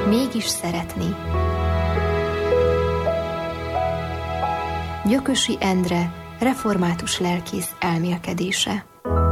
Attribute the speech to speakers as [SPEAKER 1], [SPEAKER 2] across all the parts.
[SPEAKER 1] Mégis szeretni. Gyökösi Endre, református lelkész elmélkedése.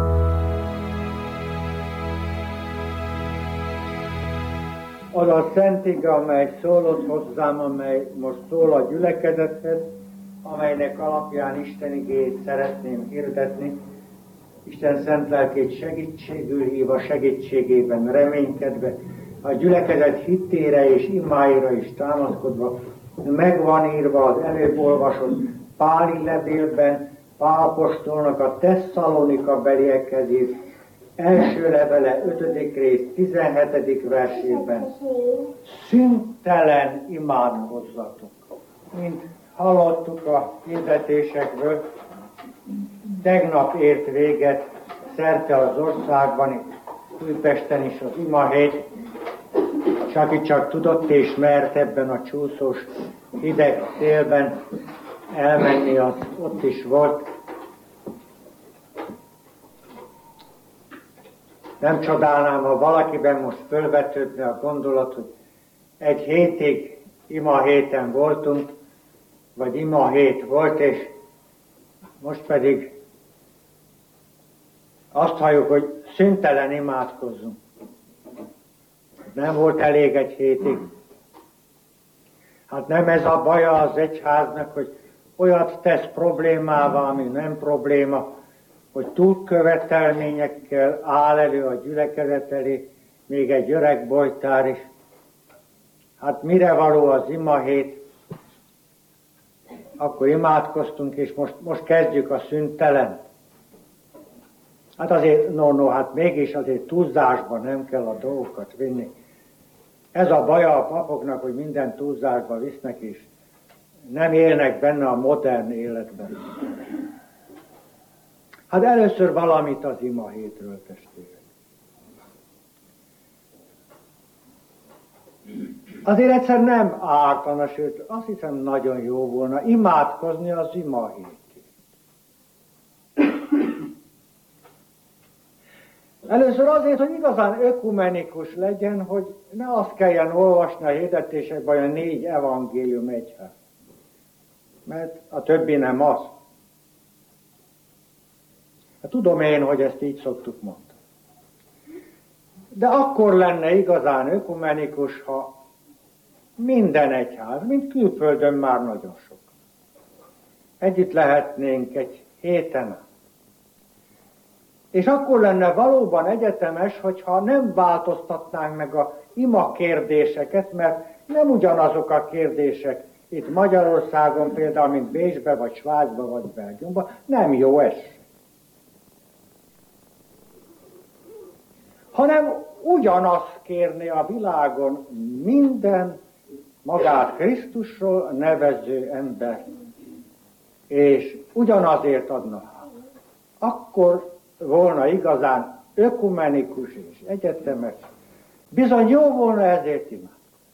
[SPEAKER 2] Az a szent ige, amely szólott hozzám, amely most szól a gyülekezethez, amelynek alapján Isten igéjét szeretném hirdetni, Isten szent lelkét segítségül hívva, segítségében reménykedve, a gyülekezet hittére és imáira is támaszkodva, meg van írva az előbb olvasott Páli levélben, Pál apostolnak a Tesszalonika beliekhez írt első levele 5. rész 17. versében: szüntelen imádkozzatok. Mint hallottuk a hirdetésekből, tegnap ért véget szerte az országban, itt Újpesten is az imahét, és aki csak tudott és mert ebben a csúszós hideg télben elmenni, az ott is volt. Nem csodálnám, ha valakiben most fölvetődne a gondolat, hogy egy hétig imahéten voltunk, vagy imahét volt, és most pedig azt halljuk, hogy szüntelen imádkozzunk. Nem volt elég egy hétig. Hát nem ez a baja az egyháznak, hogy olyat tesz problémává, ami nem probléma, hogy túlkövetelményekkel áll elő a gyülekezet elé, még egy öreg bojtár is. Hát mire való az imahét? Akkor imádkoztunk, és most kezdjük a szüntelen. Hát azért, hát mégis azért túlzásba nem kell a dolgokat vinni. Ez a baja a papoknak, hogy minden túlzásba visznek, és nem élnek benne a modern életben. Hát először valamit az imahétről, testvérek. Azért egyszer nem ártana, sőt, azt hiszem nagyon jó volna imádkozni az imahétért. Először azért, hogy igazán ökumenikus legyen, hogy ne azt kelljen olvasni a hirdetésekben, hogy a 4 evangélium egyház. Mert a többi nem az. Hát tudom én, hogy ezt így szoktuk mondani. De akkor lenne igazán ökumenikus, ha minden egyház, mint külföldön már nagyon sok. Együtt lehetnénk egy héten. És akkor lenne valóban egyetemes, hogyha nem változtatnánk meg a ima kérdéseket, mert nem ugyanazok a kérdések itt Magyarországon például, mint Bécsbe, vagy Svájcba, vagy Belgiumban, nem jó ez. Hanem ugyanazt kérni a világon minden magát Krisztusról nevező ember, és ugyanazért adna. Akkor volna igazán ökumenikus és egyetemes. Bizony jó volna ezért imádkozni.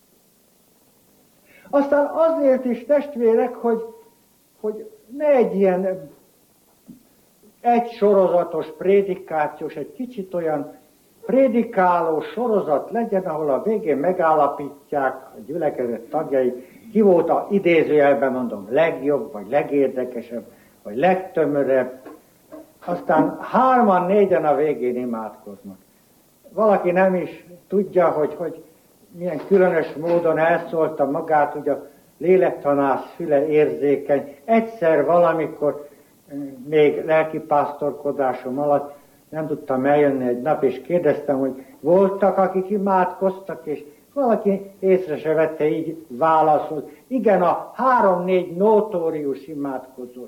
[SPEAKER 2] Aztán azért is, testvérek, hogy ne egy ilyen egysorozatos prédikációs, egy kicsit olyan prédikáló sorozat legyen, ahol a végén megállapítják a gyülekezet tagjai, ki volt a idézőjelben mondom legjobb, vagy legérdekesebb, vagy legtömörebb. Aztán 3-4 a végén imádkoznak. Valaki nem is tudja, hogy milyen különös módon elszólta magát, hogy a lélektanász füle érzékeny. Egyszer valamikor, még lelkipásztorkodásom alatt nem tudtam eljönni egy nap, és kérdeztem, hogy voltak, akik imádkoztak, és valaki észre se vette, így válaszolt. Igen, a 3-4 notórius imádkozó.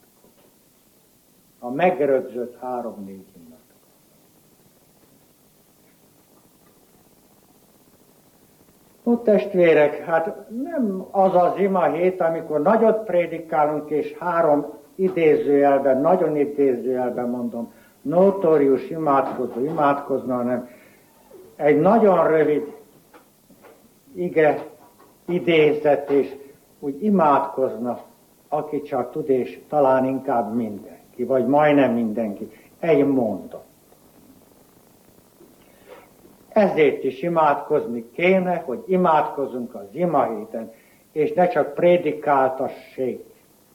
[SPEAKER 2] A megrögzött 3-4 imádkozó. Ó, testvérek, hát nem az az imahét, amikor nagyot prédikálunk, és 3 idézőjelben, nagyon idézőjelben mondom, notórius imádkozó imádkozna, hanem egy nagyon rövid ige idézet, és úgy imádkozna, aki csak tud, és talán inkább mindenki, vagy majdnem mindenki. Egy mondat. ezért is imádkozni kéne, hogy imádkozunk az imahéten, és ne csak prédikáltassék.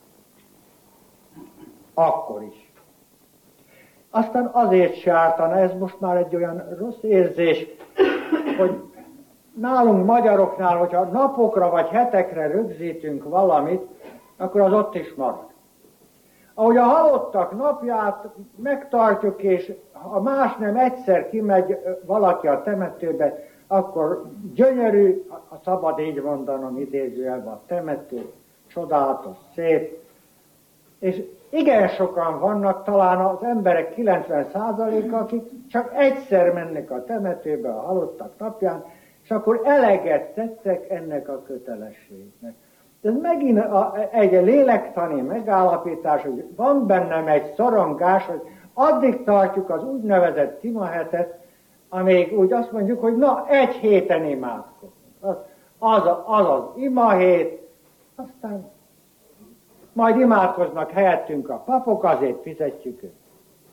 [SPEAKER 2] Akkor is. Aztán azért se ártana, ez most már egy olyan rossz érzés, hogy nálunk magyaroknál, hogyha napokra vagy hetekre rögzítünk valamit, akkor az ott is marad. Ahogy a halottak napját megtartjuk, és ha más nem egyszer kimegy valaki a temetőbe, akkor gyönyörű, ha szabad így mondanom idézőjelben, a temető, csodálatos, szép, és igen sokan vannak, talán az emberek 90%-a, akik csak egyszer mennek a temetőbe a halottak napján, és akkor eleget tettek ennek a kötelességnek. Ez megint egy lélektani megállapítás, hogy van bennem egy szorongás, hogy addig tartjuk az úgynevezett imahetet, amíg úgy azt mondjuk, hogy na, egy héten imádkozunk. Az imahét, aztán majd imádkoznak helyettünk a papok, azért fizetjük őt.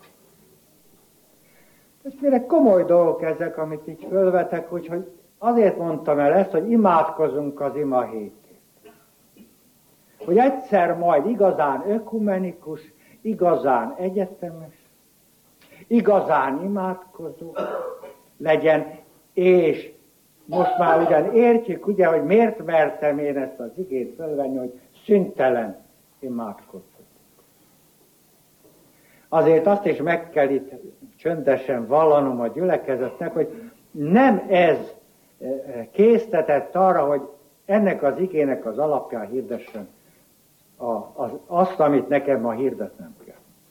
[SPEAKER 2] És mire komoly dolgok ezek, amit így fölvetek, úgyhogy azért mondtam el ezt, hogy imádkozunk az imahétért. Hogy egyszer majd igazán ökumenikus, igazán egyetemes, igazán imádkozó legyen, és most már ugyan értjük, ugye, hogy miért mertem én ezt az igét fölvenni, hogy szüntelen imádkozott. Azért azt is meg kell itt csöndesen vallanom a gyülekezetnek, hogy nem ez késztetett arra, hogy ennek az igének az alapján hirdessen azt, amit nekem ma hirdetnem kell.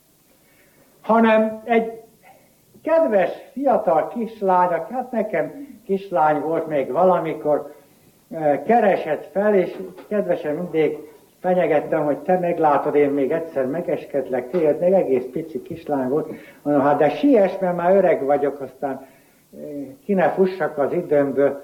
[SPEAKER 2] Hanem egy kedves fiatal kislány, hát nekem kislány volt még valamikor, keresett fel, és kedvesen mindig fenyegettem, hogy te meglátod, én még egyszer megeskedlek téged, még egész pici kislány volt. Mondom, hát de siess, mert már öreg vagyok, aztán ki ne fussak az időmből.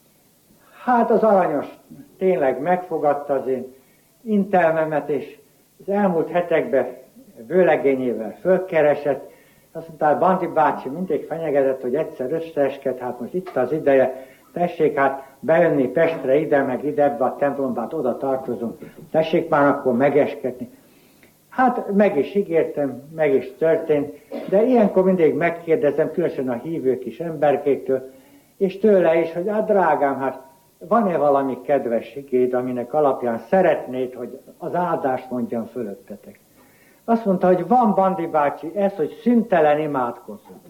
[SPEAKER 2] Hát az aranyos tényleg megfogadta az én intelmemet, és az elmúlt hetekben vőlegényével fölkeresett. Azt mondta, Bandi bácsi mindig fenyegetett, hogy egyszer összeesked, hát most itt az ideje, tessék hát bejönni Pestre ide, meg ide, ebbe a templomba, hát oda tartozunk, tessék már akkor megeskedni. Hát meg is ígértem, meg is történt, de ilyenkor mindig megkérdezem, különösen a hívő kis emberkéktől, és tőle is, hogy hát drágám, hát van-e valami kedves igéd, aminek alapján szeretnéd, hogy az áldást mondjam fölöttetek? Azt mondta, hogy van, Bandi bácsi, ez, hogy szüntelen imádkozunk.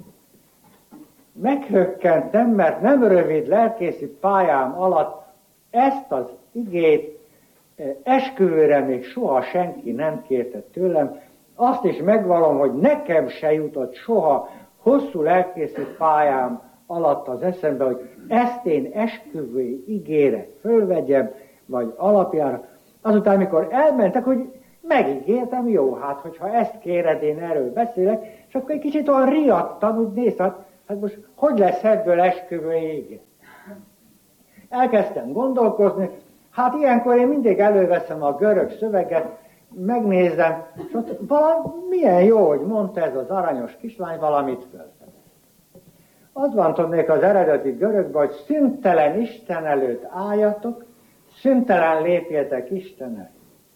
[SPEAKER 2] Meghökkentem, mert nem rövid lelkészi pályám alatt ezt az igét esküvőre még soha senki nem kérte tőlem. Azt is megvallom, hogy nekem se jutott soha hosszú lelkészi pályám alatt az eszembe, hogy ezt én esküvői igére fölvegyem, vagy alapjára. Azután, amikor elmentek, hogy megígértem, jó, hát hogyha ezt kéred, én erről beszélek, és akkor egy kicsit olyan riadtam, úgy néztem, hát most hogy lesz ebből esküvői ige? Elkezdtem gondolkozni, hát ilyenkor én mindig előveszem a görög szöveget, megnézem, és ott milyen jó, hogy mondta ez az aranyos kislány, valamit fölfedett. Az van tudnék az eredeti görögben, hogy szüntelen Isten előtt álljatok, szüntelen lépjetek Isten előtt.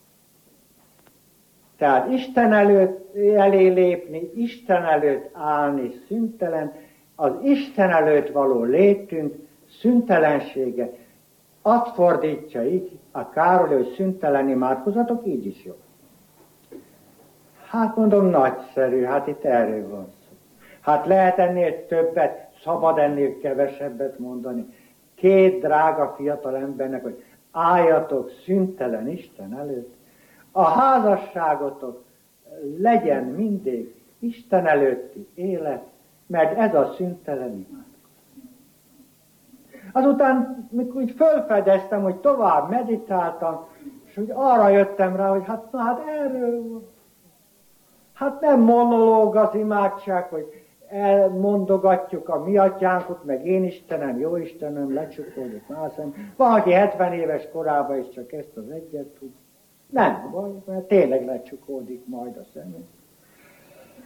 [SPEAKER 2] Tehát Isten előtt elé lépni, Isten előtt állni szüntelen, az Isten előtt való létünk szüntelensége. Azt fordítja így a Károly, hogy szüntelen imádkozatok, így is jó. Hát mondom, nagyszerű, hát itt erről van szó. Hát lehet ennél többet, szabad ennél kevesebbet mondani. Két drága fiatal embernek, hogy álljatok szüntelen Isten előtt. A házasságotok legyen mindig Isten előtti élet, mert ez a szüntelen imádkozás. Azután, mikor úgy felfedeztem, hogy tovább meditáltam, és úgy arra jöttem rá, hogy hát erről van. Hát nem monológ az imádság, hogy elmondogatjuk a mi atyánkot, meg én Istenem, jó Istenem, lecsukódik mászem. Van, aki 70 éves korában is csak ezt az egyet tud. Nem, mert tényleg lecsukódik majd a szemünk.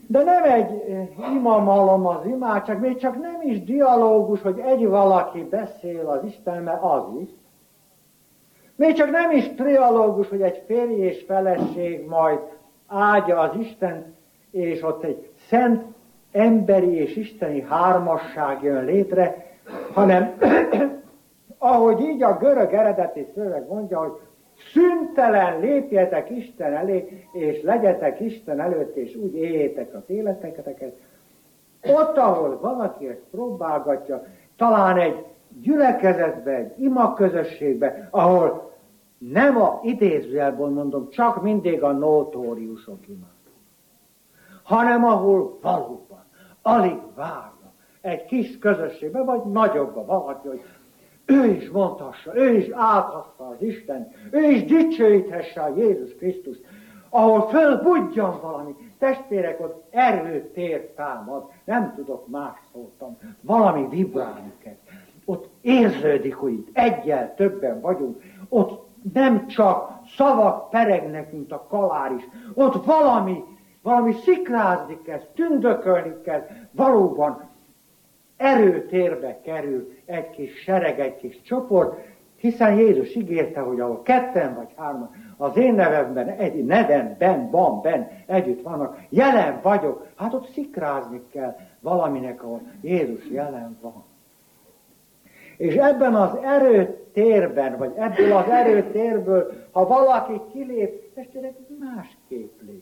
[SPEAKER 2] De nem egy imamalom az imádság, még csak nem is dialógus, hogy egy valaki beszél az Istennel, az is. Még csak nem is trialógus, hogy egy férj és feleség majd áldja az Isten, és ott egy szent emberi és isteni hármasság jön létre, hanem ahogy így a görög eredeti szöveg mondja, hogy szüntelen lépjetek Isten elé, és legyetek Isten előtt, és úgy éljétek az életeteket. Ott, ahol valaki ezt próbálgatja, talán egy gyülekezetbe, egy imaközösségbe, ahol nem a idézőjelből mondom, csak mindig a notóriusok imádnak, hanem ahol valóban alig várnak egy kis közösségbe, vagy nagyobba valaki, hogy ő is mondhassa, ő is áldhassa az Isten, ő is dicsőíthesse a Jézus Krisztust, ahol fölbudjan valami. Testvérek, ott erőtér támad, nem tudok más szóltam, valami vibrálni kell. Ott érződik, hogy itt egyel többen vagyunk, ott nem csak szavak peregnek, mint a kalár is, ott valami szikrázni kell, tündökölni kell, valóban erőtérbe kerül egy kis sereg, egy kis csoport, hiszen Jézus ígérte, hogy ahol ketten vagy hárman az én nevemben, egy nevemben, ben együtt vannak, jelen vagyok, hát ott szikrázni kell valaminek, ahol Jézus jelen van. És ebben az erőtérben, vagy ebből az erőtérből, ha valaki kilép, testvérek, másképp lép.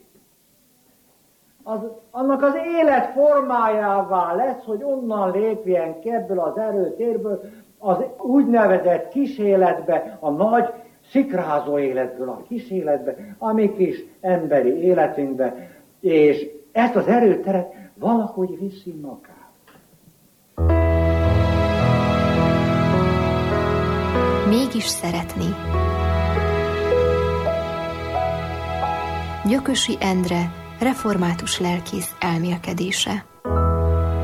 [SPEAKER 2] Annak az élet formájává lesz, hogy onnan lépjen ki ebből az erőtérből, az úgynevezett kis életbe, a nagy szikrázó életből a kis életbe, a mi kis emberi életünkbe, és ezt az erőteret valahogy viszi magát.
[SPEAKER 1] Mégis szeretni. Gyökösi Endre, református lelkész elmélkedése.